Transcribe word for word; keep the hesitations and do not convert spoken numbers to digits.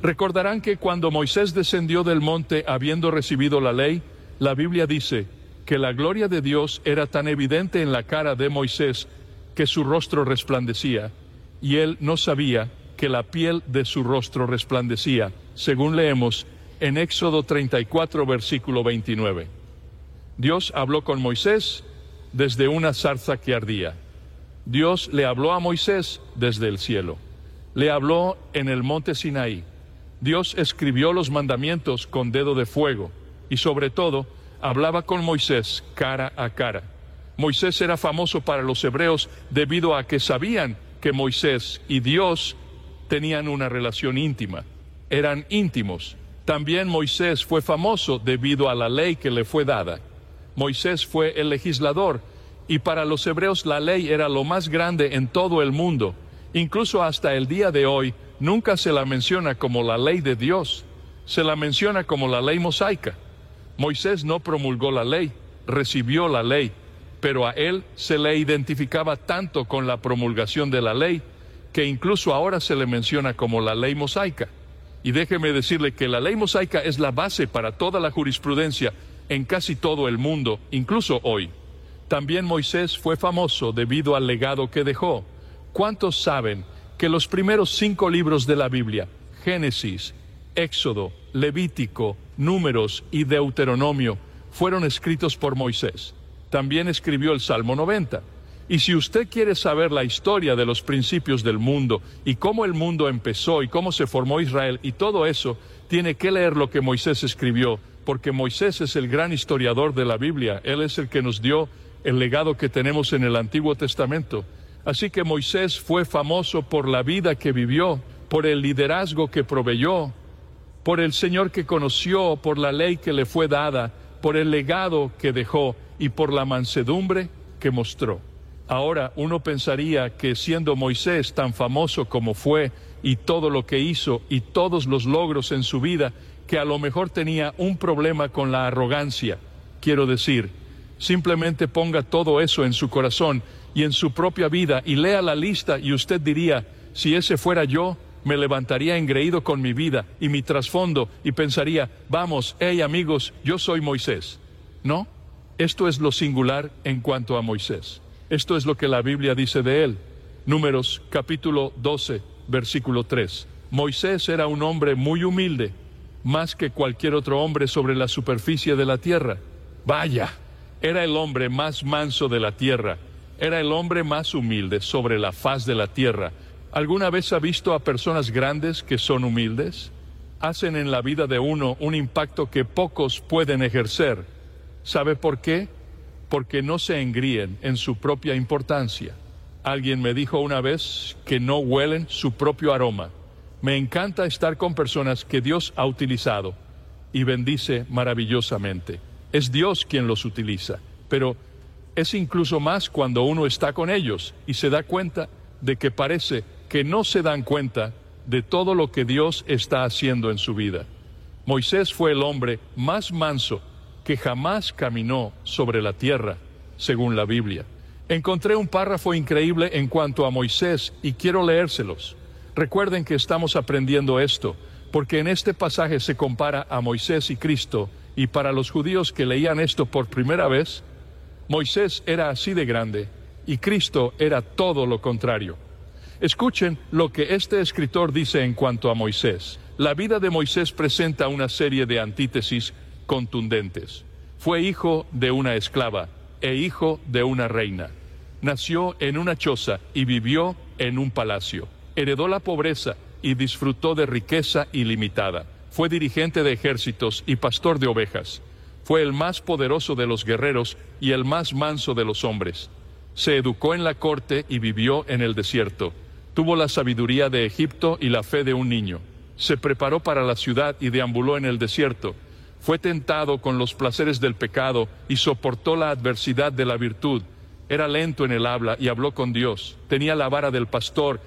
Recordarán que cuando Moisés descendió del monte habiendo recibido la ley, la Biblia dice que la gloria de Dios era tan evidente en la cara de Moisés que su rostro resplandecía, y él no sabía que la piel de su rostro resplandecía, según leemos en Éxodo treinta y cuatro, versículo veintinueve. Dios habló con Moisés desde una zarza que ardía. Dios le habló a Moisés desde el cielo. Le habló en el monte Sinaí. Dios escribió los mandamientos con dedo de fuego y sobre todo hablaba con Moisés cara a cara. Moisés era famoso para los hebreos debido a que sabían que Moisés y Dios tenían una relación íntima. Eran íntimos. También Moisés fue famoso debido a la ley que le fue dada. Moisés fue el legislador y para los hebreos la ley era lo más grande en todo el mundo. Incluso hasta el día de hoy nunca se la menciona como la ley de Dios, se la menciona como la ley mosaica. Moisés no promulgó la ley, recibió la ley, pero a él se le identificaba tanto con la promulgación de la ley que incluso ahora se le menciona como la ley mosaica. Y déjeme decirle que la ley mosaica es la base para toda la jurisprudencia en casi todo el mundo, incluso hoy. También Moisés fue famoso debido al legado que dejó. ¿Cuántos saben que los primeros cinco libros de la Biblia, Génesis, Éxodo, Levítico, Números y Deuteronomio, fueron escritos por Moisés? También escribió el Salmo noventa. Y si usted quiere saber la historia de los principios del mundo y cómo el mundo empezó y cómo se formó Israel y todo eso, tiene que leer lo que Moisés escribió, porque Moisés es el gran historiador de la Biblia. Él es el que nos dio el legado que tenemos en el Antiguo Testamento. Así que Moisés fue famoso por la vida que vivió, por el liderazgo que proveyó, por el Señor que conoció, por la ley que le fue dada, por el legado que dejó y por la mansedumbre que mostró. Ahora uno pensaría que siendo Moisés tan famoso como fue y todo lo que hizo y todos los logros en su vida, que a lo mejor tenía un problema con la arrogancia. Quiero decir, simplemente ponga todo eso en su corazón y en su propia vida y lea la lista y usted diría, si ese fuera yo, me levantaría engreído con mi vida y mi trasfondo y pensaría, vamos, hey amigos, yo soy Moisés. ¿No? Esto es lo singular en cuanto a Moisés. Esto es lo que la Biblia dice de él. Números capítulo doce, versículo tres. Moisés era un hombre muy humilde, más que cualquier otro hombre sobre la superficie de la tierra. Vaya, era el hombre más manso de la tierra. Era el hombre más humilde sobre la faz de la tierra. ¿Alguna vez ha visto a personas grandes que son humildes? Hacen en la vida de uno un impacto que pocos pueden ejercer. ¿Sabe por qué? Porque no se engríen en su propia importancia. Alguien me dijo una vez que no huelen su propio aroma. Me encanta estar con personas que Dios ha utilizado y bendice maravillosamente. Es Dios quien los utiliza, pero es incluso más cuando uno está con ellos y se da cuenta de que parece que no se dan cuenta de todo lo que Dios está haciendo en su vida. Moisés fue el hombre más manso que jamás caminó sobre la tierra, según la Biblia. Encontré un párrafo increíble en cuanto a Moisés y quiero leérselos. Recuerden que estamos aprendiendo esto, porque en este pasaje se compara a Moisés y Cristo, y para los judíos que leían esto por primera vez, Moisés era así de grande, y Cristo era todo lo contrario. Escuchen lo que este escritor dice en cuanto a Moisés. La vida de Moisés presenta una serie de antítesis contundentes. Fue hijo de una esclava e hijo de una reina. Nació en una choza y vivió en un palacio. Heredó la pobreza y disfrutó de riqueza ilimitada. Fue dirigente de ejércitos y pastor de ovejas. Fue el más poderoso de los guerreros y el más manso de los hombres. Se educó en la corte y vivió en el desierto. Tuvo la sabiduría de Egipto y la fe de un niño. Se preparó para la ciudad y deambuló en el desierto. Fue tentado con los placeres del pecado y soportó la adversidad de la virtud. Era lento en el habla y habló con Dios. Tenía la vara del pastor